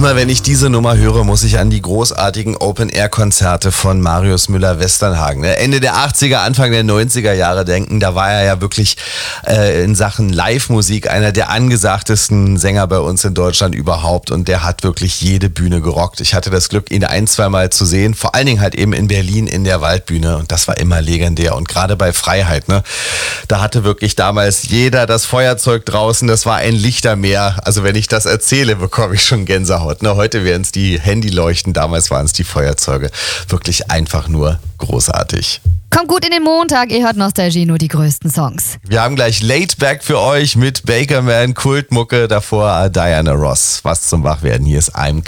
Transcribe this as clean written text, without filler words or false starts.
Immer wenn ich diese Nummer höre, muss ich an die großartigen Open-Air-Konzerte von Marius Müller-Westernhagen. Ende der 80er, Anfang der 90er Jahre denken. Da war er ja wirklich in Sachen Live-Musik einer der angesagtesten Sänger bei uns in Deutschland überhaupt. Und der hat wirklich jede Bühne gerockt. Ich hatte das Glück, ihn 1-2 Mal zu sehen. Vor allen Dingen halt eben in Berlin in der Waldbühne. Und das war immer legendär. Und gerade bei Freiheit, ne, da hatte wirklich damals jeder das Feuerzeug draußen. Das war ein Lichtermeer. Also wenn ich das erzähle, bekomme ich schon Gänsehaut. Heute wären es die Handyleuchten, damals waren es die Feuerzeuge. Wirklich einfach nur großartig. Kommt gut in den Montag, ihr hört Nostalgie, nur die größten Songs. Wir haben gleich Laid Back für euch mit Bakerman, Kultmucke, davor Diana Ross. Was zum Wachwerden, hier ist I'm